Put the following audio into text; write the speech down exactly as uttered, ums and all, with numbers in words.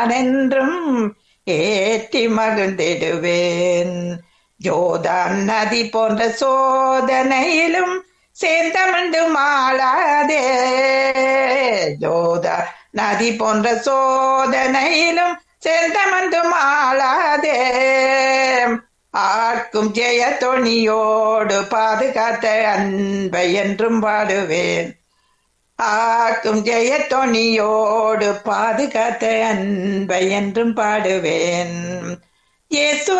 நான் என்றும் ஏற்றி மகிழ்ந்திடுவேன். யோர்தான் நதி போன்ற சோதனையிலும் சேர்ந்தமிழ்ந்து மாளாதே. யோர்தான் நதி போன்ற சோதனையிலும் சேர்ந்தமிழ்ந்து மாளாதே. ஆட்கும் ஜெய தொனியோடு பாதுகாத்த அன்பை என்றும் பாடுவேன். ஆக்கும் ஜெய தொனியோடு பாதுகாத்த அன்பை என்றும் பாடுவேன். இயேசு